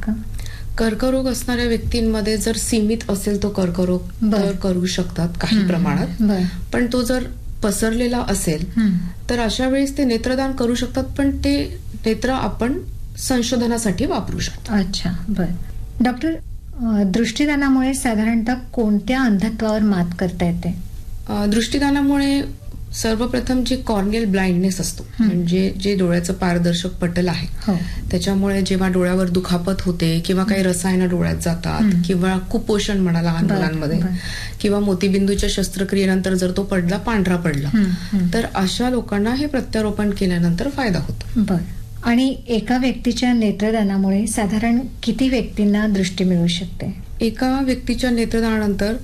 का? कर्करोग असणाऱ्या व्यक्तींमध्ये जर सीमित असेल तो कर्करोग तर करू शकतात काही प्रमाणात, पण तो जर पसरलेला असेल तर अशा वेळेस ते नेत्रदान करू शकतात, पण ते नेत्र आपण संशोधनासाठी वापरू शकतो. अच्छा, बर. डॉक्टर, दृष्टीदानामुळे साधारणतः कोणत्या अंधत्वावर मात करता येते? दृष्टीदानामुळे सर्वप्रथम जे कॉर्नियल ब्लाइंडनेस असतो, म्हणजे जे डोळ्याचं पारदर्शक पटल आहे, त्याच्यामुळे जेव्हा डोळ्यावर दुखापत होते किंवा काही रसायनं डोळ्यात जातात किंवा कुपोषण म्हणा लहान मुलांमध्ये, किंवा मोतीबिंदूच्या शस्त्रक्रियेनंतर जर तो पडला पांढरा पडला तर अशा लोकांना हे प्रत्यारोपण केल्यानंतर फायदा होतो. बर. आणि एका व्यक्तीच्या नेत्रदानामुळे साधारण किती व्यक्तींना दृष्टी मिळू शकते? एका व्यक्तीच्या नेत्रदानानंतर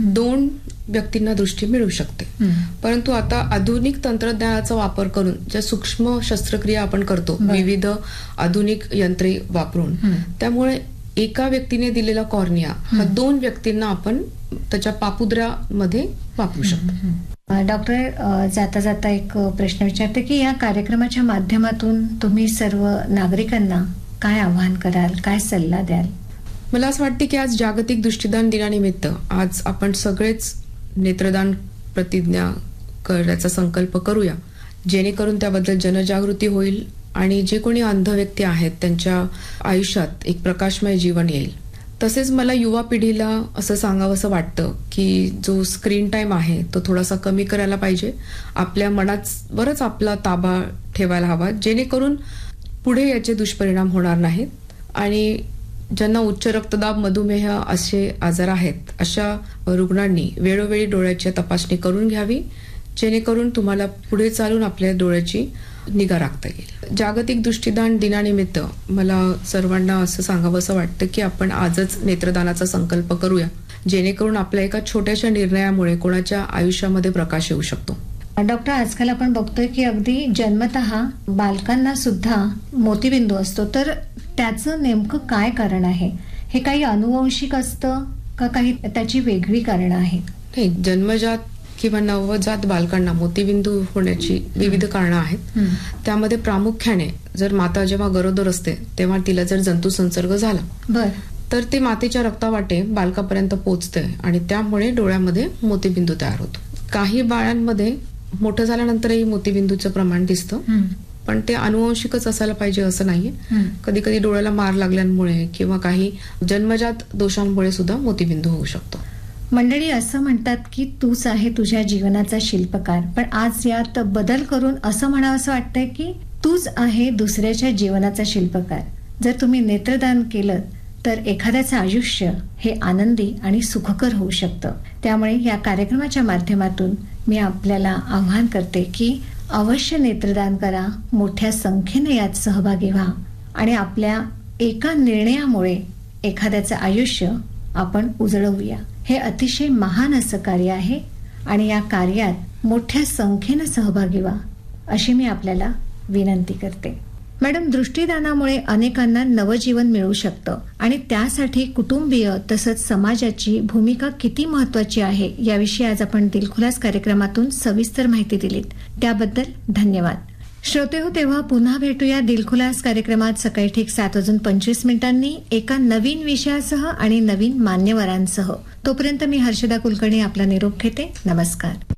2 व्यक्तींना दृष्टी मिळू शकते, परंतु आता आधुनिक तंत्रज्ञानाचा वापर करून ज्या सूक्ष्म शस्त्रक्रिया आपण करतो विविध आधुनिक यंत्रे वापरून, त्यामुळे एका व्यक्तीने दिलेला कॉर्निया हा 2 व्यक्तींना आपण त्याच्या पापुद्र्यामध्ये वापरू शकतो. डॉक्टर, जाता जाता एक प्रश्न विचारते की या कार्यक्रमाच्या माध्यमातून तुम्ही सर्व नागरिकांना काय आवाहन कराल, काय सल्ला द्याल? मला असं वाटते की आज जागतिक दृष्टीदान दिनानिमित्त आज आपण सगळेच नेत्रदान प्रतिज्ञा करण्याचा संकल्प करूया, जेणेकरून त्याबद्दल जनजागृती होईल आणि जे कोणी अंध व्यक्ती आहेत त्यांच्या आयुष्यात एक प्रकाशमय जीवन येईल. तसेच मला युवा पिढीला असं सांगावंसं वाटतं की जो स्क्रीन टाइम आहे तो थोडासा कमी करायला पाहिजे, आपल्या मनावरच आपला ताबा ठेवायला हवा, जेणेकरून पुढे याचे दुष्परिणाम होणार नाहीत. आणि ज्यांना उच्च रक्तदाब, मधुमेह असे आजार आहेत अशा रुग्णांनी वेळोवेळी डोळ्याची तपासणी करून घ्यावी, जेणेकरून तुम्हाला पुढे चालून आपल्या डोळ्याची निगा राखता येईल. जागतिक दृष्टीदान दिनानिमित्त मला सर्वांना असं सांगावंसं वाटतं की आपण आजच नेत्रदानाचा संकल्प करूया, जेणेकरून आपल्या एका छोट्याशा निर्णयामुळे कोणाच्या आयुष्यामध्ये प्रकाश येऊ शकतो. डॉक्टर, आजकाल आपण बघतोय की अगदी जन्मतः बालकांना सुद्धा मोतीबिंदू असतो, तर त्याचं नेमकं काय कारण आहे? हे काही अनुवंशिक असतं का काही त्याची वेगळी कारण आहेत? नाही, जन्मजात किंवा नवजात बालकांना मोतीबिंदू होण्याची विविध कारणं आहेत. त्यामध्ये प्रामुख्याने जर माता जेव्हा गरोदर असते तेव्हा तिला जर जंतू संसर्ग झाला तर ते मातेच्या रक्तावाटे बालकापर्यंत पोहोचते आणि त्यामुळे डोळ्यामध्ये मोतीबिंदू तयार होतो. काही बाळांमध्ये मोठं झाल्यानंतरही मोतीबिंदूचं प्रमाण दिसतं, पण ते अनुवंशिकच असायला पाहिजे असं नाहीये. कधी कधी डोळ्याला मार लागल्यामुळे किंवा काही जन्मजात दोषांमुळे सुद्धा मोतीबिंदू होऊ शकतो. मंडळी, असं म्हणतात की तूच आहे तुझ्या जीवनाचा शिल्पकार, पण आज यात बदल करून असं म्हणावंसं वाटतंय की तूच आहे दुसऱ्याच्या जीवनाचा शिल्पकार. जर तुम्ही नेत्रदान केलं तर एखाद्याचं आयुष्य हे आनंदी आणि सुखकर होऊ शकतं. त्यामुळे या कार्यक्रमाच्या माध्यमातून मी आपल्याला आवाहन करते की अवश्य नेत्रदान करा, मोठ्या संख्येने यात सहभागी व्हा आणि आपल्या एका निर्णयामुळे एखाद्याचं आयुष्य आपण उजळवूया. हे अतिशय महान असं कार्य आहे आणि या कार्यात मोठ्या संख्येने सहभागी व्हा अशी मी आपल्याला विनंती करते. मॅडम, दृष्टीदानामुळे अनेकांना नवजीवन मिळू शकतं आणि त्यासाठी कुटुंबीय तसंच समाजाची भूमिका किती महत्वाची आहे याविषयी आज आपण दिलखुलास कार्यक्रमातून सविस्तर माहिती दिलीत. त्याबद्दल धन्यवाद. श्रोतेहो, तेव्हा पुन्हा भेटूया दिलखुलास कार्यक्रमात सकाळी ठीक 7:25 एका नवीन विषयासह आणि नवीन मान्यवरांसह. तोपर्यंत मी हर्षदा कुलकर्णी आपला निरोप घेते. नमस्कार.